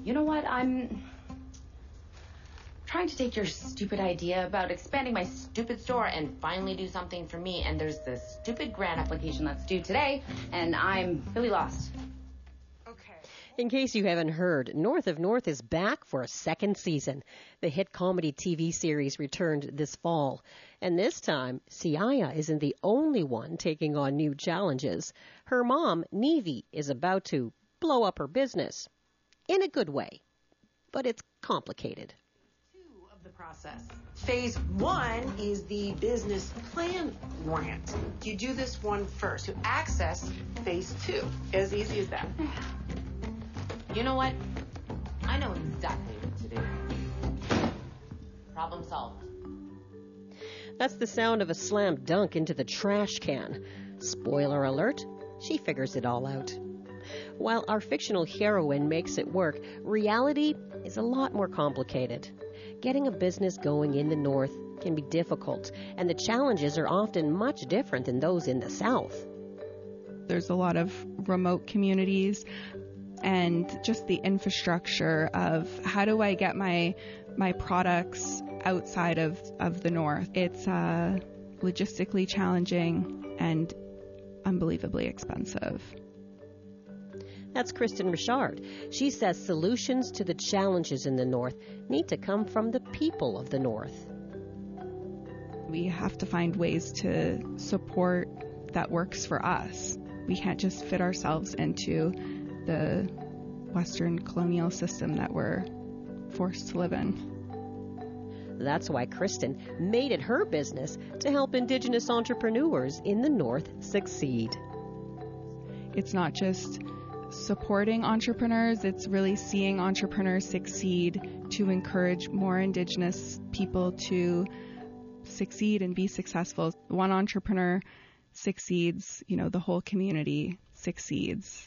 You know what? I'm trying to take your stupid idea about expanding my stupid store and finally do something for me. And there's this stupid grant application that's due today, and I'm really lost. Okay. In case you haven't heard, North of North is back for a second season. The hit comedy TV series returned this fall. And this time, Siaya isn't the only one taking on new challenges. Her mom, Nevi, is about to blow up her business. In a good way. But it's complicated. The process. Phase 1 is the business plan grant. You do this one first to access phase 2. As easy as that. You know what? I know exactly what to do. Problem solved. That's the sound of a slam dunk into the trash can. Spoiler alert, she figures it all out. While our fictional heroine makes it work, reality is a lot more complicated. Getting a business going in the North can be difficult, and the challenges are often much different than those in the South. There's a lot of remote communities, and just the infrastructure of how do I get my products outside of the North. It's logistically challenging and unbelievably expensive. That's Kristen Richard. She says solutions to the challenges in the North need to come from the people of the North. We have to find ways to support that works for us. We can't just fit ourselves into the Western colonial system that we're forced to live in. That's why Kristen made it her business to help Indigenous entrepreneurs in the North succeed. It's not just supporting entrepreneurs, it's really seeing entrepreneurs succeed to encourage more Indigenous people to succeed and be successful. One entrepreneur succeeds, the whole community succeeds.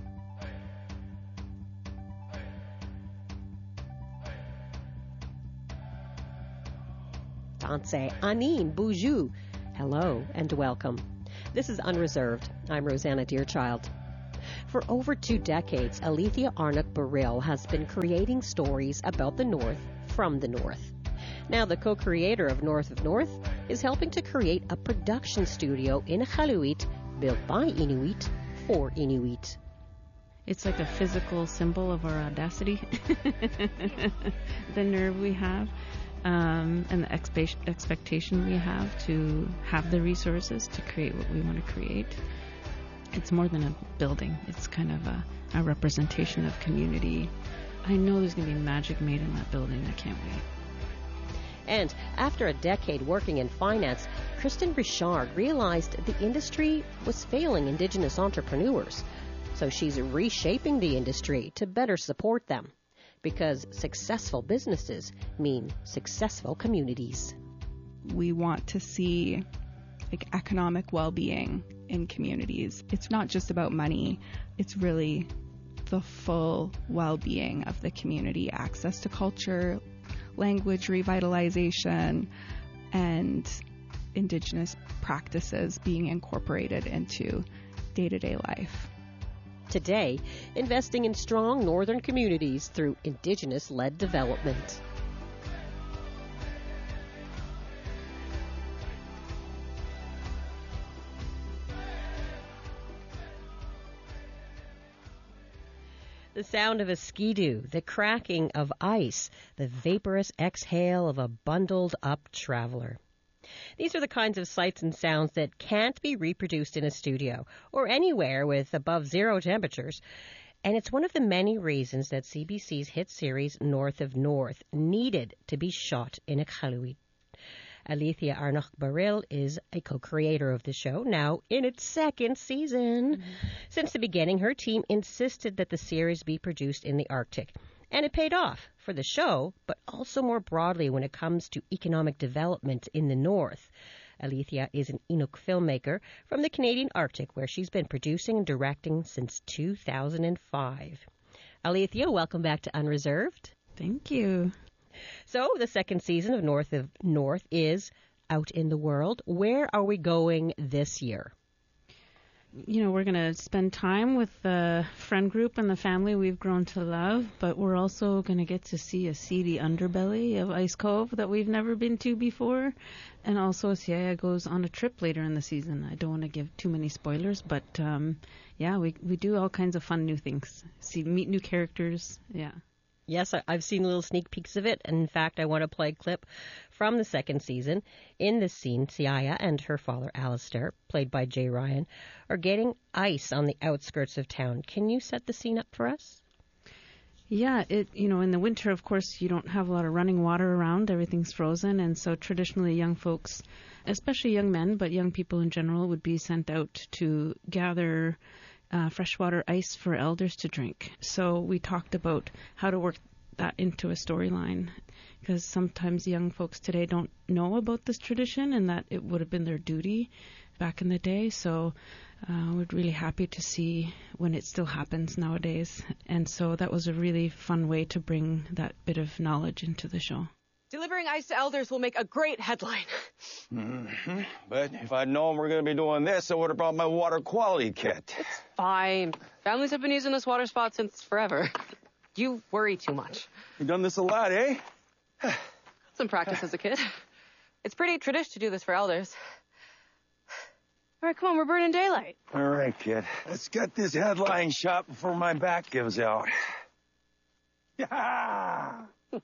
Tanse Anin Boujou. Hello and welcome. This is Unreserved. I'm Rosanna Deerchild. For over 2 decades, Alethea Arnott-Baril has been creating stories about the North from the North. Now, the co-creator of North is helping to create a production studio in Iqaluit built by Inuit for Inuit. It's like a physical symbol of our audacity, the nerve we have, and the expectation we have to have the resources to create what we want to create. It's more than a building. It's kind of a representation of community. I know there's going to be magic made in that building. I can't wait. And after a decade working in finance, Kristen Richard realized the industry was failing Indigenous entrepreneurs. So she's reshaping the industry to better support them. Because successful businesses mean successful communities. We want to see economic well-being in communities. It's not just about money. It's really the full well-being of the community, access to culture, language revitalization, and Indigenous practices being incorporated into day-to-day life. Today, investing in strong northern communities through Indigenous-led development. The sound of a skidoo, the cracking of ice, the vaporous exhale of a bundled up traveler. These are the kinds of sights and sounds that can't be reproduced in a studio or anywhere with above zero temperatures. And it's one of the many reasons that CBC's hit series North of North needed to be shot in Iqaluit. Alethea Arnott-Baril is a co-creator of the show, now in its second season. Mm-hmm. Since the beginning, her team insisted that the series be produced in the Arctic. And it paid off for the show, but also more broadly when it comes to economic development in the North. Alethea is an Inuk filmmaker from the Canadian Arctic, where she's been producing and directing since 2005. Alethea, welcome back to Unreserved. Thank you. So the second season of North is out in the world. Where are we going this year? we're going to spend time with the friend group and the family we've grown to love, but we're also going to get to see a seedy underbelly of Ice Cove that we've never been to before. And also, Asiaya goes on a trip later in the season. I don't want to give too many spoilers, but we do all kinds of fun new things. Meet new characters. Yeah. Yes, I've seen little sneak peeks of it. And in fact, I want to play a clip from the second season. In this scene, Siaya and her father, Alistair, played by Jay Ryan, are getting ice on the outskirts of town. Can you set the scene up for us? Yeah, in the winter, of course, you don't have a lot of running water around. Everything's frozen. And so traditionally young folks, especially young men, but young people in general, would be sent out to gather freshwater ice for elders to drink. So we talked about how to work that into a storyline, because sometimes young folks today don't know about this tradition and that it would have been their duty back in the day. So we're really happy to see when it still happens nowadays. And so that was a really fun way to bring that bit of knowledge into the show. Delivering ice to elders will make a great headline. Mm-hmm. But if I'd known we're going to be doing this, I would have brought my water quality kit. It's fine. Families have been using this water spot since forever. You worry too much. You've done this a lot, eh? Some practice as a kid. It's pretty tradish to do this for elders. All right, come on, we're burning daylight. All right, kid. Let's get this headline shot before my back gives out. Yeah!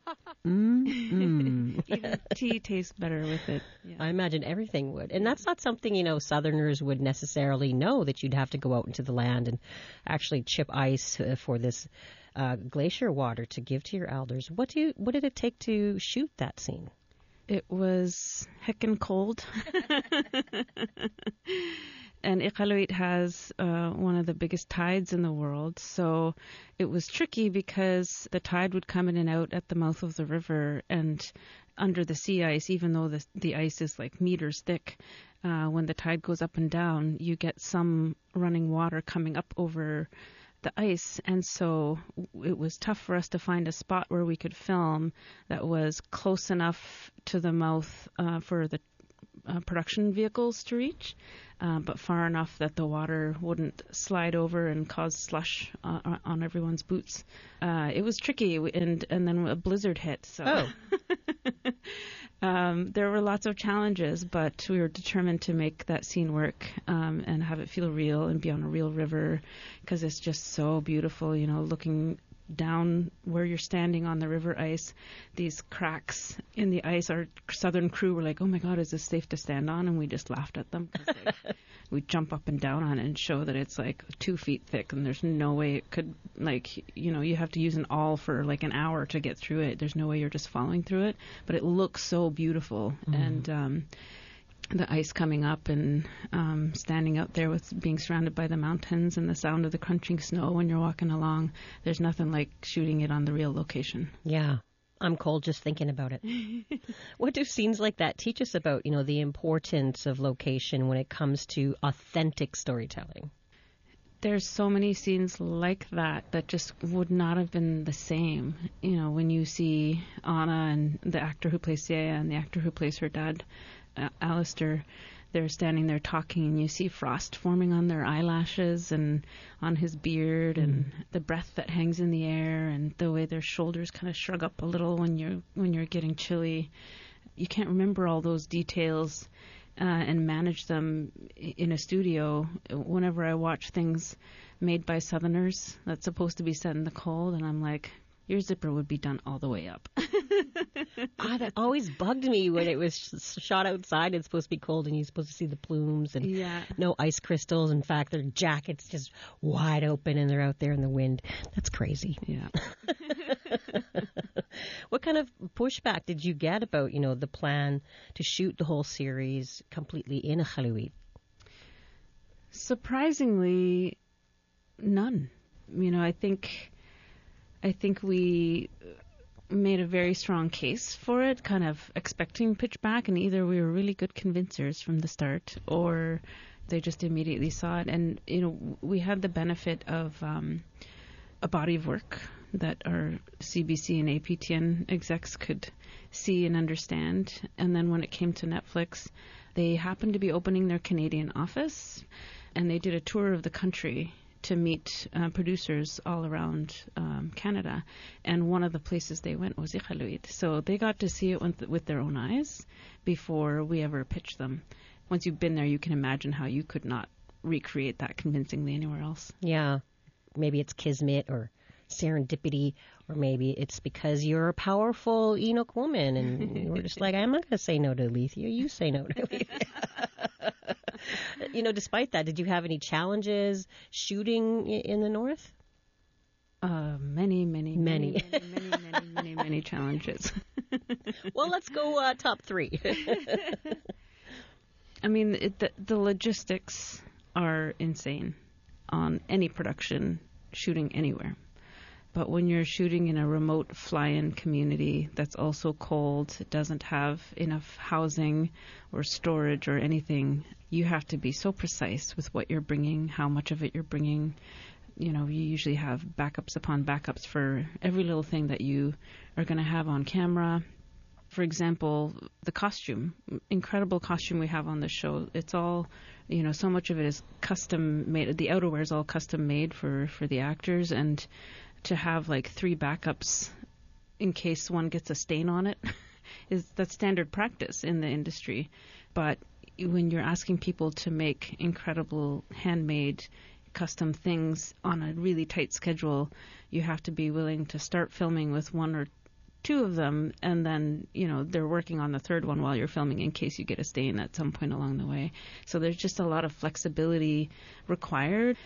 Even tea tastes better with it. Yeah. I imagine everything would. And that's not something, Southerners would necessarily know, that you'd have to go out into the land and actually chip ice for this glacier water to give to your elders. What did it take to shoot that scene? It was heckin' cold. And Iqaluit has one of the biggest tides in the world, so it was tricky because the tide would come in and out at the mouth of the river and under the sea ice, even though the ice is like meters thick. When the tide goes up and down, you get some running water coming up over the ice, and so it was tough for us to find a spot where we could film that was close enough to the mouth for the production vehicles to reach, but far enough that the water wouldn't slide over and cause slush on everyone's boots. It was tricky, and then a blizzard hit. So there were lots of challenges, but we were determined to make that scene work and have it feel real and be on a real river, because it's just so beautiful, looking down where you're standing on the river ice, these cracks in the ice. Our southern crew were like, oh my God, is this safe to stand on? And we just laughed at them, because we jump up and down on it and show that it's like 2 feet thick, and there's no way it could, you have to use an awl for like an hour to get through it. There's no way you're just following through it, but it looks so beautiful. And the ice coming up and standing out there with being surrounded by the mountains and the sound of the crunching snow when you're walking along. There's nothing like shooting it on the real location. Yeah. I'm cold just thinking about it. What do scenes like that teach us about, the importance of location when it comes to authentic storytelling? There's so many scenes like that just would not have been the same. When you see Anna and the actor who plays Siaya and the actor who plays her dad, Alistair, they're standing there talking, and you see frost forming on their eyelashes and on his beard, and the breath that hangs in the air, and the way their shoulders kind of shrug up a little when you're getting chilly. You can't remember all those details and manage them in a studio. Whenever I watch things made by Southerners that's supposed to be set in the cold, and I'm like, your zipper would be done all the way up. That always bugged me when it was shot outside. It's supposed to be cold, and you're supposed to see the plumes and no ice crystals. In fact, their jackets just wide open, and they're out there in the wind. That's crazy. Yeah. What kind of pushback did you get about, the plan to shoot the whole series completely in Iqaluit? Surprisingly, none. I think we made a very strong case for it, kind of expecting pitchback, and either we were really good convincers from the start, or they just immediately saw it. And we had the benefit of a body of work that our CBC and APTN execs could see and understand. And then when it came to Netflix, they happened to be opening their Canadian office and they did a tour of the country to meet producers all around Canada, and one of the places they went was Iqaluit. So they got to see it with their own eyes before we ever pitched them. Once you've been there, you can imagine how you could not recreate that convincingly anywhere else. Yeah. Maybe it's kismet or serendipity, or maybe it's because you're a powerful Inuk woman and you were just like, I'm not going to say no to Alethea. You say no to Alethea. Despite that, did you have any challenges shooting in the north? Many challenges. Well, let's go top 3. I mean, the logistics are insane on any production shooting anywhere. But when you're shooting in a remote fly-in community that's also cold, it doesn't have enough housing or storage or anything, you have to be so precise with what you're bringing, how much of it you're bringing. You usually have backups upon backups for every little thing that you are going to have on camera. For example, the costume, incredible costume we have on the show. It's all, so much of it is custom made. The outerwear is all custom made for the actors, and to have like 3 backups in case one gets a stain on it that's standard practice in the industry. But when you're asking people to make incredible handmade custom things on a really tight schedule, you have to be willing to start filming with 1 or 2 of them, and then they're working on the 3rd one while you're filming in case you get a stain at some point along the way. So there's just a lot of flexibility required.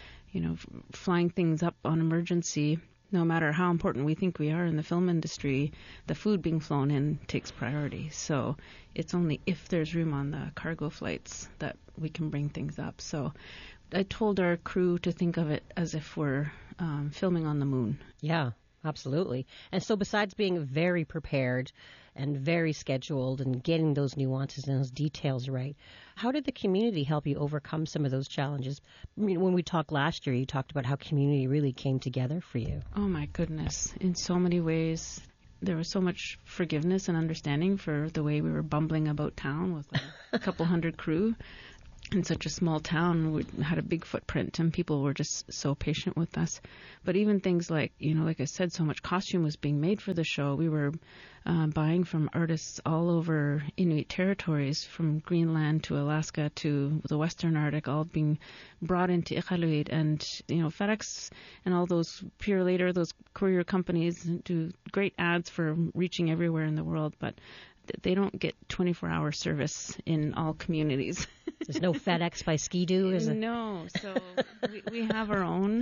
Flying things up on emergency, no matter how important we think we are in the film industry, the food being flown in takes priority. So it's only if there's room on the cargo flights that we can bring things up. So I told our crew to think of it as if we're filming on the moon. Yeah, absolutely. And so besides being very prepared and very scheduled and getting those nuances and those details right, how did the community help you overcome some of those challenges? I mean, when we talked last year, you talked about how community really came together for you. Oh, my goodness. In so many ways. There was so much forgiveness and understanding for the way we were bumbling about town with a couple hundred crew. In such a small town, we had a big footprint, and people were just so patient with us. But even things like, like I said, so much costume was being made for the show. We were buying from artists all over Inuit territories, from Greenland to Alaska to the Western Arctic, all being brought into Iqaluit. And, FedEx and all those Pure Later, those courier companies do great ads for reaching everywhere in the world, but they don't get 24-hour service in all communities. There's no FedEx by Ski-Doo, is it? No. So we have our own,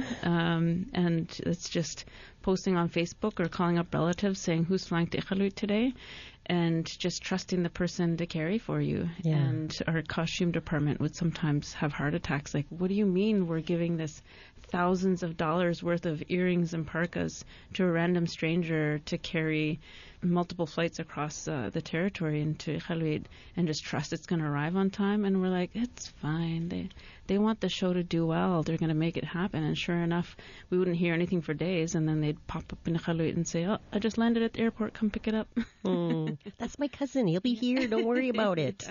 and it's just posting on Facebook or calling up relatives saying who's flying to Iqaluit today, and just trusting the person to carry for you. Yeah. And our costume department would sometimes have heart attacks. Like, what do you mean we're giving this thousands of dollars worth of earrings and parkas to a random stranger to carry multiple flights across the territory into Iqaluit and just trust it's going to arrive on time? And we're like, it's fine. They want the show to do well. They're going to make it happen. And sure enough, we wouldn't hear anything for days, and then they'd pop up in Iqaluit and say, oh, I just landed at the airport. Come pick it up. That's my cousin. He'll be here. Don't worry about it.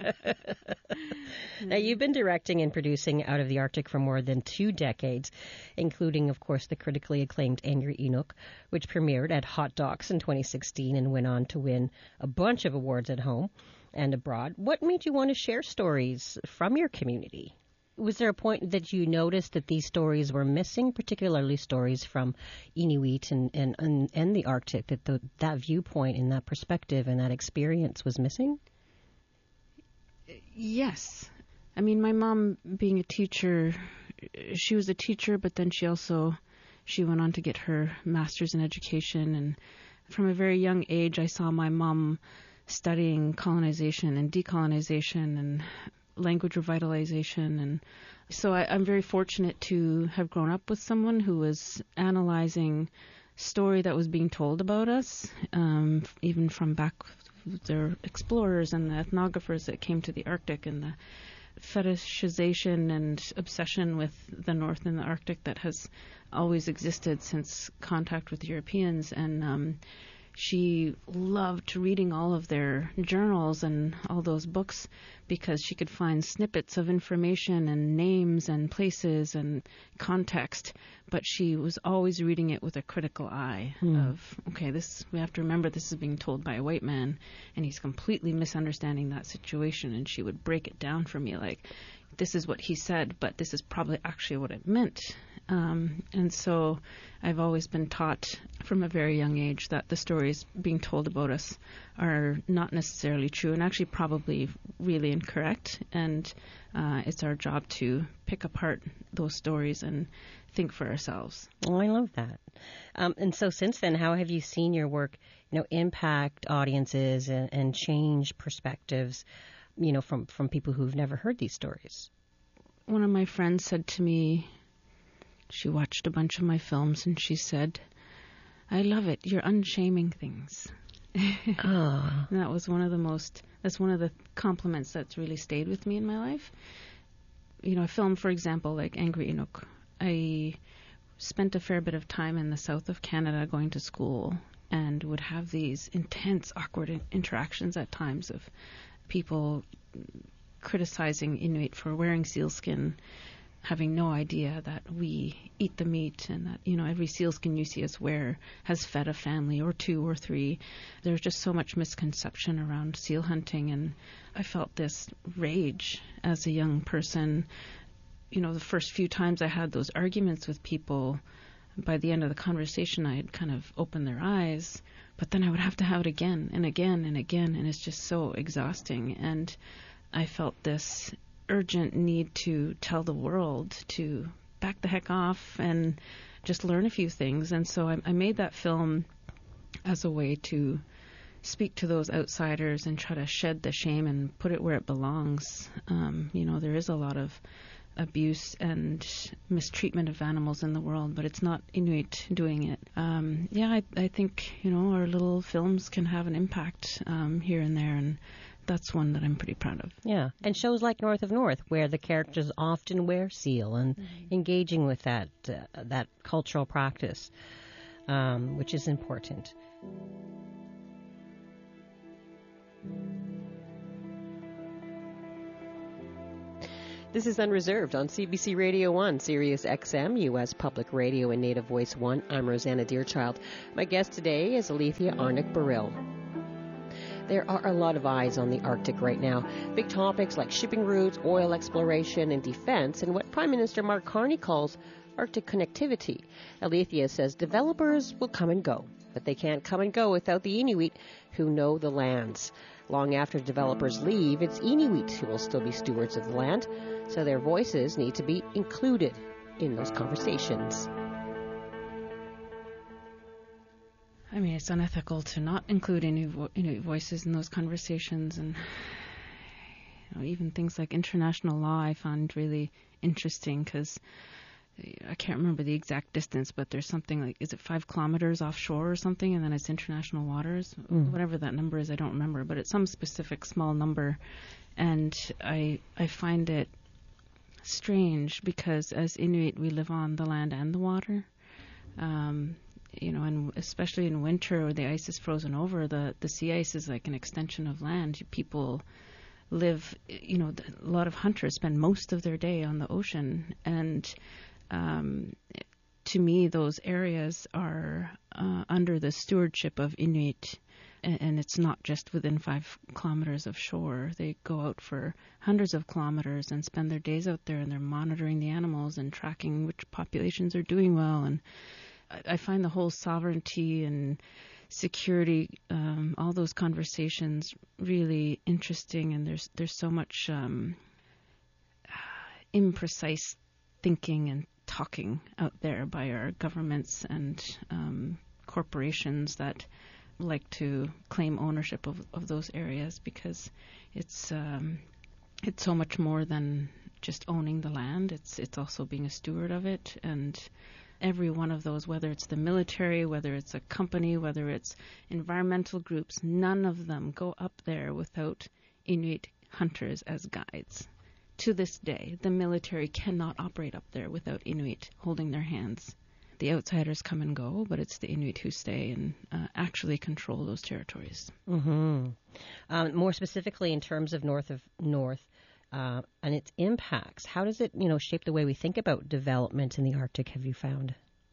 Now, you've been directing and producing Out of the Arctic for more than 2 decades, including, of course, the critically acclaimed Angry Inuk, which premiered at Hot Docs in 2016 and went on to win a bunch of awards at home and abroad. What made you want to share stories from your community? Was there a point that you noticed that these stories were missing, particularly stories from Inuit and the Arctic, that that viewpoint and that perspective and that experience was missing? Yes. I mean, my mom, being a teacher, she was a teacher, but then she went on to get her master's in education. And from a very young age, I saw my mom studying colonization and decolonization and language revitalization. And so I'm very fortunate to have grown up with someone who was analyzing story that was being told about us, even from back their explorers and the ethnographers that came to the Arctic, and the fetishization and obsession with the North and the Arctic that has always existed since contact with Europeans. And she loved reading all of their journals and all those books because she could find snippets of information and names and places and context, but she was always reading it with a critical eye of, okay, we have to remember this is being told by a white man and he's completely misunderstanding that situation, and she would break it down for me like, this is what he said, but this is probably actually what it meant. And so I've always been taught from a very young age that the stories being told about us are not necessarily true and actually probably really incorrect. And it's our job to pick apart those stories and think for ourselves. Oh, I love that. And so since then, how have you seen your work, impact audiences and change perspectives, from people who've never heard these stories? One of my friends said to me, she watched a bunch of my films and she said, I love it. You're unshaming things. Oh. And that's one of the compliments that's really stayed with me in my life. A film, for example, like Angry Inuk. I spent a fair bit of time in the south of Canada going to school and would have these intense, awkward interactions at times of people criticizing Inuit for wearing sealskin, having no idea that we eat the meat and that, every sealskin you see us wear has fed a family or two or three. There's just so much misconception around seal hunting, and I felt this rage as a young person. The first few times I had those arguments with people, by the end of the conversation I had kind of opened their eyes, but then I would have to have it again and again and again, and it's just so exhausting. And I felt this urgent need to tell the world to back the heck off and just learn a few things. And so I made that film as a way to speak to those outsiders and try to shed the shame and put it where it belongs. There is a lot of abuse and mistreatment of animals in the world, but it's not Inuit doing it. I think, our little films can have an impact here and there, and that's one that I'm pretty proud of. Yeah, and shows like North of North, where the characters often wear seal and engaging with that cultural practice, which is important. This is Unreserved on CBC Radio 1, Sirius XM, U.S. Public Radio and Native Voice 1. I'm Rosanna Deerchild. My guest today is Alethea Arnott-Burrill. There are a lot of eyes on the Arctic right now. Big topics like shipping routes, oil exploration, and defense, and what Prime Minister Mark Carney calls Arctic connectivity. Alethea says developers will come and go, but they can't come and go without the Inuit who know the lands. Long after developers leave, it's Inuit who will still be stewards of the land, so their voices need to be included in those conversations. I mean, it's unethical to not include Inuit voices in those conversations, and even things like international law I find really interesting, because I can't remember the exact distance, but there's something like, is it 5 kilometers offshore or something, and then it's international waters? Whatever that number is, I don't remember, but it's some specific small number, and I find it strange because as Inuit we live on the land and the water. And especially in winter where the ice is frozen over, the sea ice is like an extension of land. People live, a lot of hunters spend most of their day on the ocean. And to me, those areas are under the stewardship of Inuit. And it's not just within 5 kilometers of shore. They go out for hundreds of kilometers and spend their days out there, and they're monitoring the animals and tracking which populations are doing well. And I find the whole sovereignty and security, all those conversations really interesting, and there's so much imprecise thinking and talking out there by our governments and corporations that like to claim ownership of those areas, because it's so much more than just owning the land. It's also being a steward of it, and every one of those, whether it's the military, whether it's a company, whether it's environmental groups, none of them go up there without Inuit hunters as guides. To this day, the military cannot operate up there without Inuit holding their hands. the outsiders come and go, but it's the Inuit who stay and actually control those territories. Mm-hmm. More specifically, in terms of North and its impacts, how does it, shape the way we think about development in the Arctic? Have you found?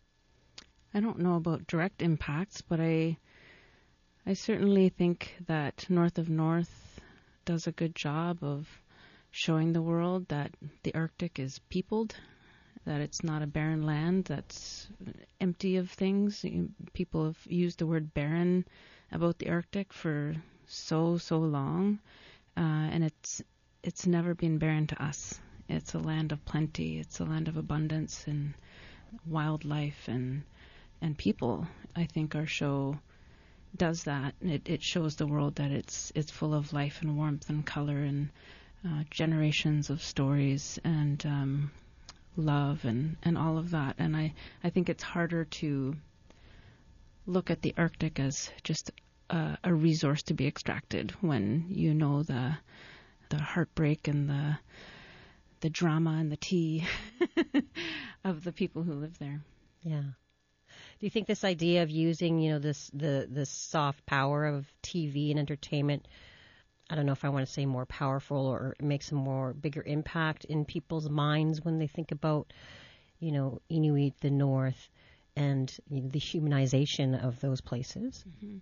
I don't know about direct impacts, but I certainly think that North of North does a good job of showing the world that the Arctic is peopled, that it's not a barren land that's empty of things. People have used the word barren about the Arctic for so long, and it's never been barren to us. It's a land of plenty. It's a land of abundance and wildlife and people. I think our show does that. It shows the world that it's full of life and warmth and color and generations of stories and love and all of that. And I think it's harder to look at the Arctic as just a resource to be extracted when you know the heartbreak and the drama and the tea of the people who live there. Yeah. Do you think this idea of using, this soft power of TV and entertainment, I don't know if I want to say more powerful or makes a more bigger impact in people's minds when they think about, Inuit, the North, and the humanization of those places? Mm-hmm.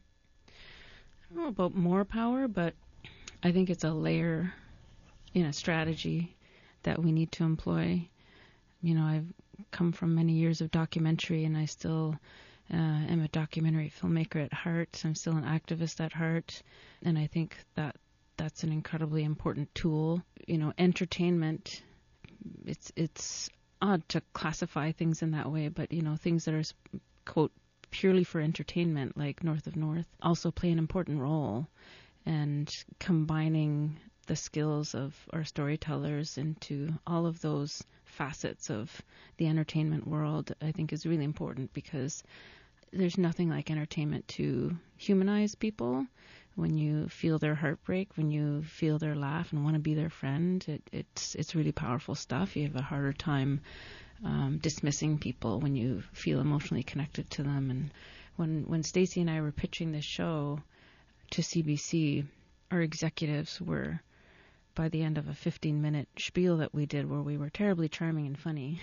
I don't know about more power, but I think it's a layer in a strategy that we need to employ. I've come from many years of documentary, and I still am a documentary filmmaker at heart. I'm still an activist at heart, and I think that that's an incredibly important tool. Entertainment, it's odd to classify things in that way, but things that are, quote, purely for entertainment, like North of North, also play an important role. And combining the skills of our storytellers into all of those facets of the entertainment world, I think, is really important, because there's nothing like entertainment to humanize people. When you feel their heartbreak, when you feel their laugh and want to be their friend, it's really powerful stuff. You have a harder time dismissing people when you feel emotionally connected to them. And when Stacey and I were pitching this show to CBC, our executives were, by the end of a 15-minute spiel that we did where we were terribly charming and funny,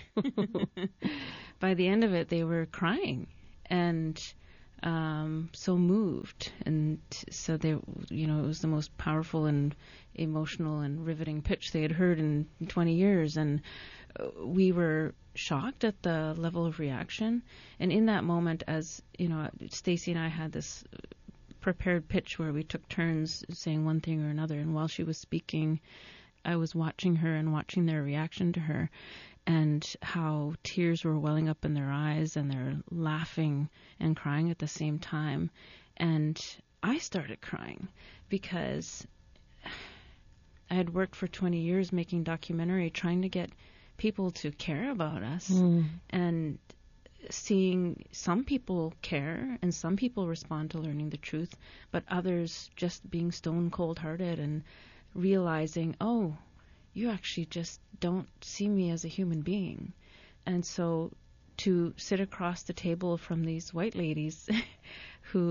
by the end of it they were crying and so moved, and so they, it was the most powerful and emotional and riveting pitch they had heard in 20 years, and we were shocked at the level of reaction. And in that moment, as Stacey and I had this prepared pitch where we took turns saying one thing or another, and while she was speaking, I was watching her and watching their reaction to her, and how tears were welling up in their eyes, and they're laughing and crying at the same time. And I started crying because I had worked for 20 years making documentary, trying to get people to care about us, and seeing some people care and some people respond to learning the truth, but others just being stone cold hearted and realizing, oh, you actually just don't see me as a human being. And so to sit across the table from these white ladies who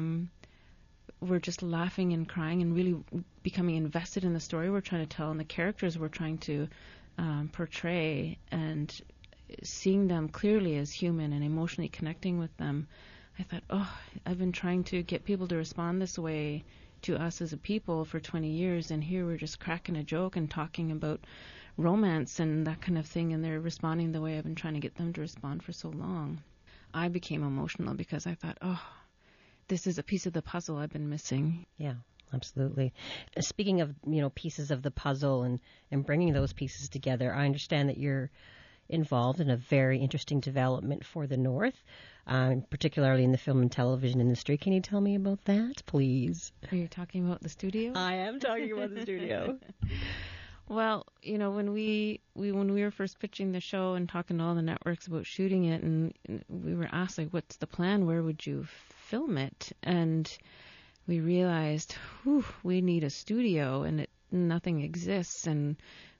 were just laughing and crying and really becoming invested in the story we're trying to tell and the characters we're trying to portray, and seeing them clearly as human and emotionally connecting with them, I thought, oh, I've been trying to get people to respond this way to us as a people for 20 years, and here we're just cracking a joke and talking about romance and that kind of thing, and they're responding the way I've been trying to get them to respond for so long. I became emotional because I thought, oh, this is a piece of the puzzle I've been missing. Yeah. Absolutely. Speaking of, pieces of the puzzle and bringing those pieces together, I understand that you're involved in a very interesting development for the North, particularly in the film and television industry. Can you tell me about that, please? Are you talking about the studio? I am talking about the studio. Well, when we were first pitching the show and talking to all the networks about shooting it, and we were asked, like, what's the plan? Where would you film it? And we realized, we need a studio, and nothing exists, and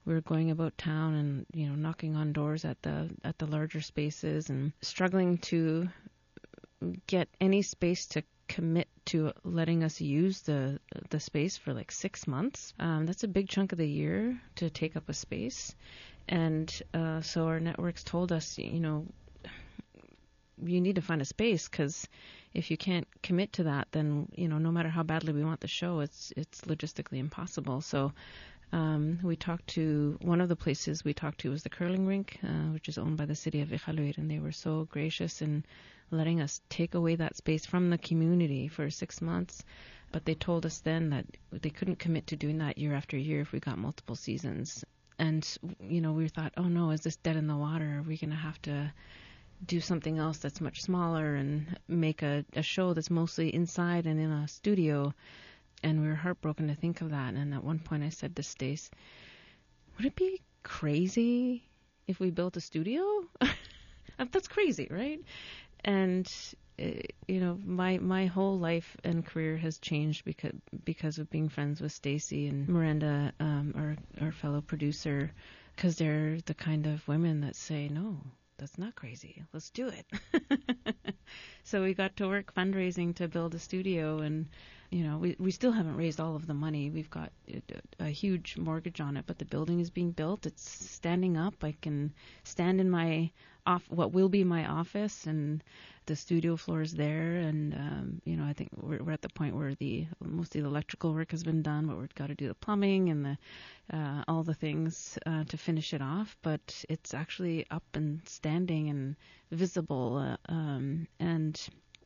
we were going about town and, knocking on doors at the larger spaces and struggling to get any space to commit to letting us use the space for like 6 months. That's a big chunk of the year to take up a space. And so our networks told us, you need to find a space, because if you can't commit to that, then, no matter how badly we want the show, it's logistically impossible. So we talked to, one of the places we talked to was the curling rink, which is owned by the city of Iqaluit, and they were so gracious in letting us take away that space from the community for 6 months. But they told us then that they couldn't commit to doing that year after year if we got multiple seasons. And, we thought, oh no, is this dead in the water? Are we going to have to do something else that's much smaller and make a show that's mostly inside and in a studio? And we were heartbroken to think of that. And at one point I said to Stace, would it be crazy if we built a studio? That's crazy, right? And, my whole life and career has changed because of being friends with Stacy and Miranda, our fellow producer, because they're the kind of women that say, no, that's not crazy. Let's do it. So we got to work fundraising to build a studio, and we still haven't raised all of the money. We've got a huge mortgage on it, but the building is being built. It's standing up. I can stand in what will be my office, and the studio floor is there. And I think we're at the point where most of the electrical work has been done, but we've got to do the plumbing and all the things to finish it off. But it's actually up and standing and visible, and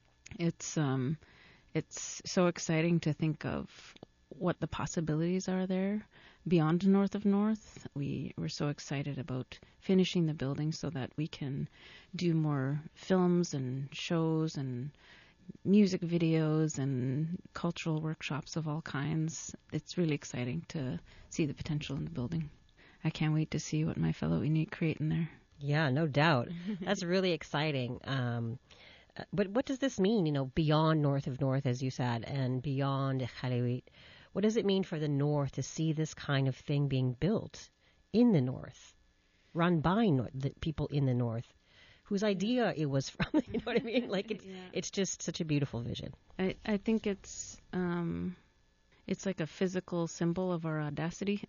it's so exciting to think of what the possibilities are there beyond North of North. We're so excited about finishing the building so that we can do more films and shows and music videos and cultural workshops of all kinds. It's really exciting to see the potential in the building. I can't wait to see what my fellow Inuit create in there. Yeah, no doubt. That's really exciting. But what does this mean, beyond North of North, as you said, and beyond Iqaluit? What does it mean for the North to see this kind of thing being built in the North, run by the people in the North, whose idea it was from? You know what I mean? Like it's just such a beautiful vision. I think it's like a physical symbol of our audacity,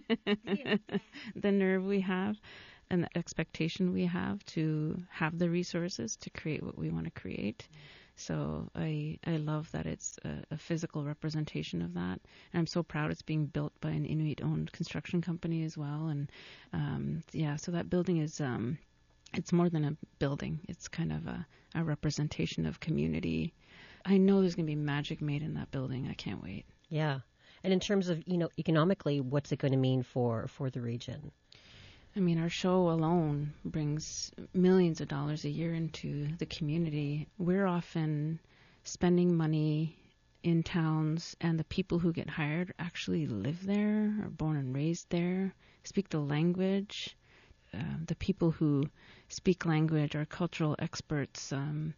the nerve we have, and the expectation we have to have the resources to create what we want to create. So I love that it's a physical representation of that. And I'm so proud it's being built by an Inuit-owned construction company as well. And so that building is, it's more than a building. It's kind of a representation of community. I know there's going to be magic made in that building. I can't wait. Yeah. And in terms of, economically, what's it going to mean for the region? I mean, our show alone brings millions of dollars a year into the community. We're often spending money in towns, and the people who get hired actually live there, are born and raised there, speak the language. The people who speak language are cultural experts,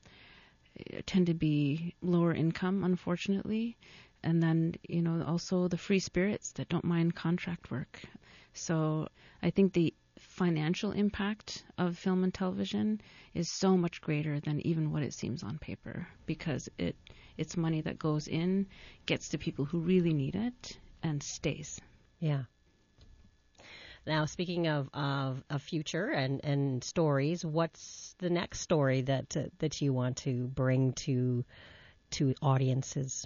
tend to be lower income, unfortunately. And then, also the free spirits that don't mind contract work. So I think the financial impact of film and television is so much greater than even what it seems on paper, because it's money that goes in, gets to people who really need it, and stays. Yeah. Now, speaking of future and stories, what's the next story that you want to bring to audiences?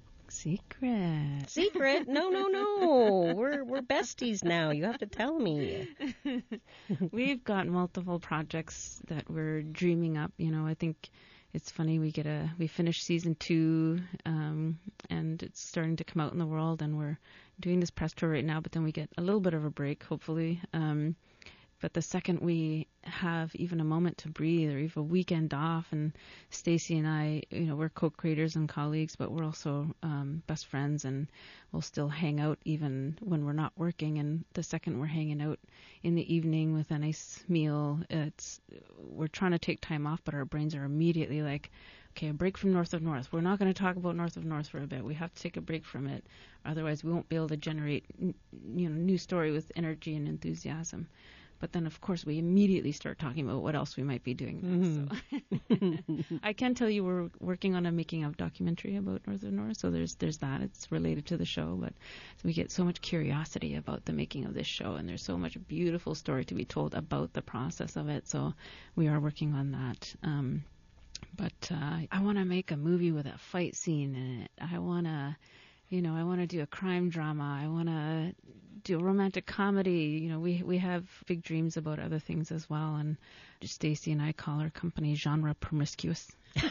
Secret? No. We're besties now. You have to tell me. We've got multiple projects that we're dreaming up. I think it's funny. We finish season 2, and it's starting to come out in the world, and we're doing this press tour right now. But then we get a little bit of a break, hopefully. But the second we have even a moment to breathe or even a weekend off, and Stacy and I, we're co-creators and colleagues, but we're also best friends, and we'll still hang out even when we're not working. And the second we're hanging out in the evening with a nice meal, we're trying to take time off, but our brains are immediately like, okay, a break from North of North. We're not going to talk about North of North for a bit. We have to take a break from it. Otherwise, we won't be able to generate, new story with energy and enthusiasm. But then, of course, we immediately start talking about what else we might be doing next. So I can tell you we're working on a making of documentary about North of North. So there's that. It's related to the show. But we get so much curiosity about the making of this show. And there's so much beautiful story to be told about the process of it. So we are working on that. But I want to make a movie with a fight scene in it. I want to do a crime drama. I want to do a romantic comedy. We have big dreams about other things as well. And Stacey and I call our company Genre Promiscuous.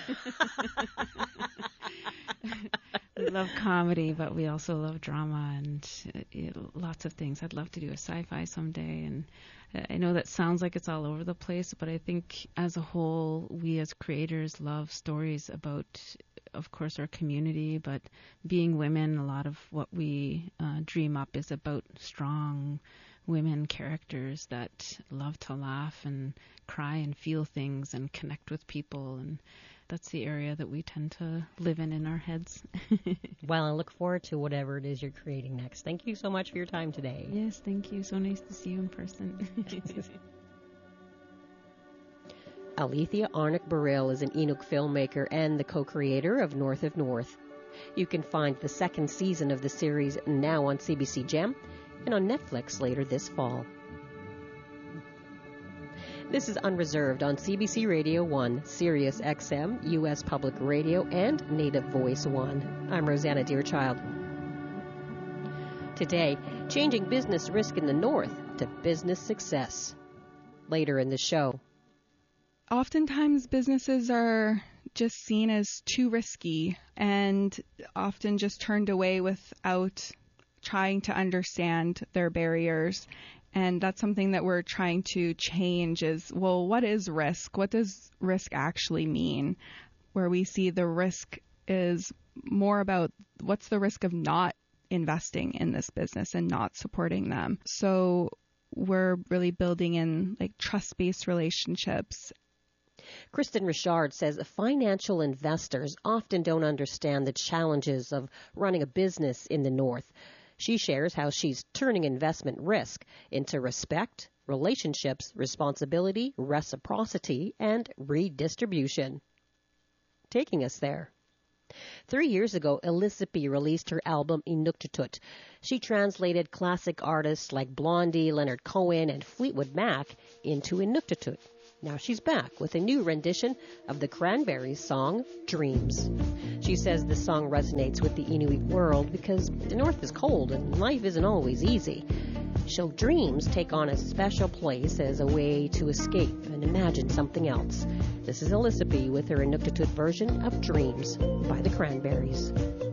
We love comedy, but we also love drama and lots of things. I'd love to do a sci-fi someday. And I know that sounds like it's all over the place, but I think as a whole, we as creators love stories about, of course, our community, but being women, a lot of what we dream up is about strong women characters that love to laugh and cry and feel things and connect with people. And that's the area that we tend to live in our heads. Well, I look forward to whatever it is you're creating next. Thank you so much for your time today. Yes, thank you. So nice to see you in person. Alethea Arnott-Burrill is an Inuk filmmaker and the co-creator of North of North. You can find the second season of the series now on CBC Gem and on Netflix later this fall. This is Unreserved on CBC Radio 1, Sirius XM, U.S. Public Radio, and Native Voice 1. I'm Rosanna Deerchild. Today, changing business risk in the North to business success. Later in the show. Oftentimes businesses are just seen as too risky and often just turned away without trying to understand their barriers. And that's something that we're trying to change is, well, what is risk? What does risk actually mean? Where we see the risk is more about what's the risk of not investing in this business and not supporting them. So we're really building in trust-based relationships. Kristen Richard says financial investors often don't understand the challenges of running a business in the North. She shares how she's turning investment risk into respect, relationships, responsibility, reciprocity, and redistribution. Taking us there. 3 years ago, Elisapie released her album Inuktitut. She translated classic artists like Blondie, Leonard Cohen, and Fleetwood Mac into Inuktitut. Now she's back with a new rendition of the Cranberries song, Dreams. She says the song resonates with the Inuit world because the North is cold and life isn't always easy. So dreams take on a special place as a way to escape and imagine something else. This is Elisapie with her Inuktitut version of Dreams by the Cranberries.